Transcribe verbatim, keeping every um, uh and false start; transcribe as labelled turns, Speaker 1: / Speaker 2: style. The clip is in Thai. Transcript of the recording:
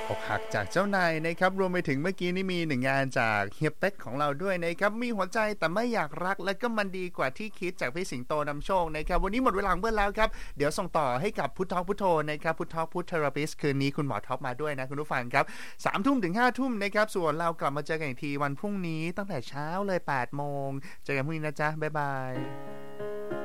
Speaker 1: อกหักจากเจ้านายนะครับรวมไปถึงเมื่อกี้นี่มีหนึ่งงานจากเฮียเป็กของเราด้วยนะครับมีหัวใจแต่ไม่อยากรักและก็มันดีกว่าที่คิดจากพี่สิงโตนำโชคนะครับวันนี้หมดเวลาของเพื่อนแล้วครับเดี๋ยวส่งต่อให้กับพุทธพุทโธนะครับพุทธพุทธเทอราปิสคืนนี้คุณหมอท็อปมาด้วยนะคุณผู้ฟังครับสามทุ่มถึงห้าทุ่มนะครับส่วนเรากลับมาเจอกันอีกทีวันพรุ่งนี้ตั้งแต่เช้าเลยแปดโมงเจอกันพรุ่งนี้นะจ๊ะบ๊ายบาย